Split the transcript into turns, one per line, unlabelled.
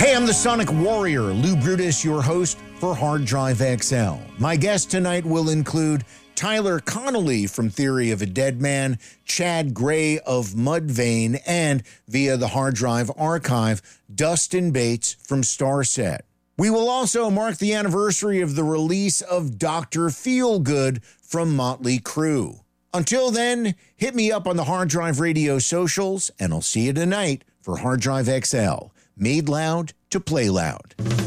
Hey, I'm the Sonic Warrior, Lou Brutus, your host for Hard Drive XL. My guest tonight will include Tyler Connolly from Theory of a Dead Man, Chad Gray of Mudvayne, and via the Hard Drive archive, Dustin Bates from Starset. We will also mark the anniversary of the release of Dr. Feelgood from Motley Crue. Until then, hit me up on the Hard Drive Radio socials, and I'll see you tonight for Hard Drive XL. Made loud to play loud.